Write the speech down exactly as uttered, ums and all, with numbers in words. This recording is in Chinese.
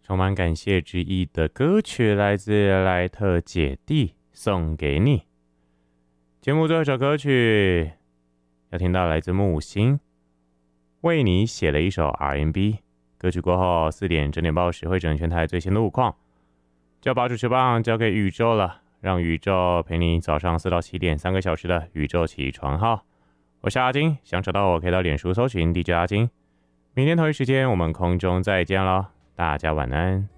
充满感谢之意的歌曲来自莱特姐弟，送给你。节目最后一首歌曲要听到来自木星，为你写了一首 R and B。 歌曲过后四点整点报时会整全台最新路况，就要把主持棒交给宇宙了，让宇宙陪你早上四到七点三个小时的宇宙起床号。我是阿金，想找到我可以到脸书搜寻 D J 阿金。明天同一时间我们空中再见咯，大家晚安。